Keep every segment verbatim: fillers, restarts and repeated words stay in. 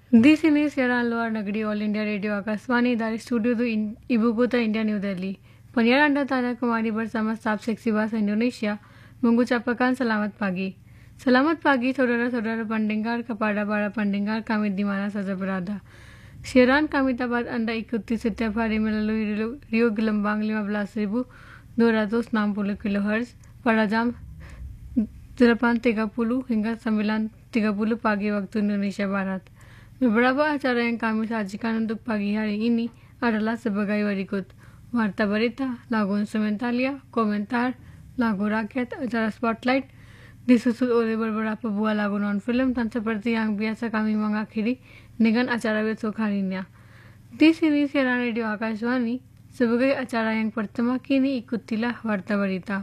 Di sini siaran luar negeri All India Radio Akaswani dari studio tu in, Ibu Kota India New Delhi. Penyiar Anda Tana Kumari bersama staf Seksi Bahasa Indonesia mengucapkan selamat pagi. Selamat pagi saudara-saudara pendengar kepada para pendengar kami di mana saja berada. Siaran kami dapat Anda ikuti setiap hari melalui Rio Gelombang lima belas ribu dua ratus enam puluh kHz pada jam delapan tiga puluh hingga sembilan tiga puluh pagi waktu Indonesia Barat. Beberapa acara yang kami sajikan untuk pagi hari ini adalah sebagai berikut: Warta Berita, Lagu Instrumentalia, Komentar, Lagu Rakyat, acara Spotlight, disusul oleh beberapa buah lagu non-film, dan seperti yang biasa kami mengakhiri dengan acara besok harinya. Di sini siaran Radio Akaswani sebagai acara yang pertama, kini ikutilah Warta Berita.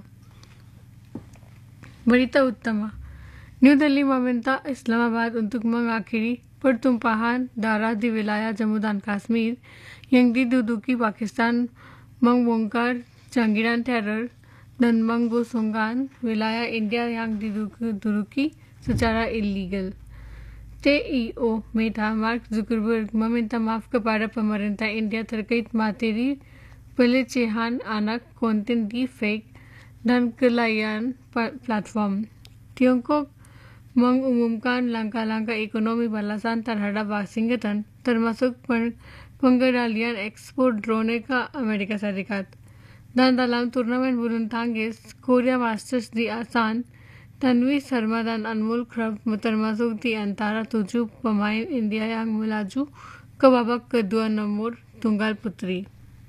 Berita utama: New Delhi meminta Islamabad untuk mengakhiri pertumpahan darah di wilayah Jammu dan Kashmir yang diduduki Pakistan, membongkar jangkitan teror dan menggosongkan wilayah India yang diduduki secara ilegal. C E O Meta Mark Zuckerberg meminta maaf kepada pemerintah India terkait materi pelecehan anak, konten deepfake, dan kelalaian platform. Tiongkok mengumumkan langkah-langkah ekonomi balasan terhadap Washington, termasuk pengendalian ekspor drone ke Amerika Serikat. Dan dalam turnamen bulu tangkis Korea Masters di Asan, Tanvi Sharma dan Anmol Krab termasuk di antara tujuh pemain India yang melaju ke babak kedua nomor tunggal putri.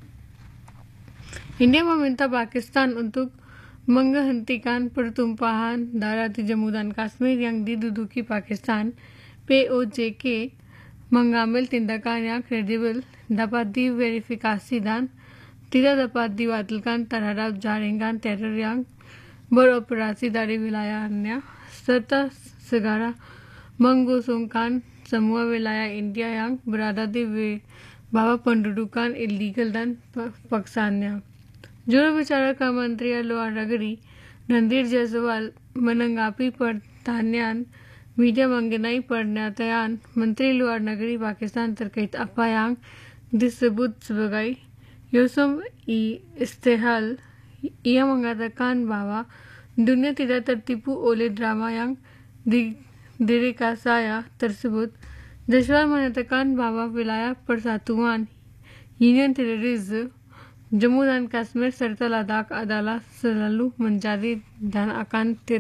India meminta Pakistan untuk menghentikan pertumpahan darah di Jammu dan Kashmir yang diduduki Pakistan. P O J K mengambil tindakan yang kredibel, dapat diverifikasi, dan tidak dapat dibatalkan terhadap jaringan teror yang beroperasi dari wilayahnya, serta segera menggosongkan semua wilayah India yang berada di bawah pendudukan ilegal dan paksaannya. Juru bicara Kementerian Luar Negeri Randir Jaiswal menanggapi pertanyaan media mengenai pernyataan Menteri Luar Negeri Pakistan terkait apa yang disebut sebagai yusum i istihal. Ia mengatakan bahwa dunia tidak tertipu oleh drama yang direkayasa tersebut. Jaiswal menyatakan bahwa wilayah persatuan Union Territories Jammu dan Kashmir serta Ladakh adalah selalu menjadi dan akan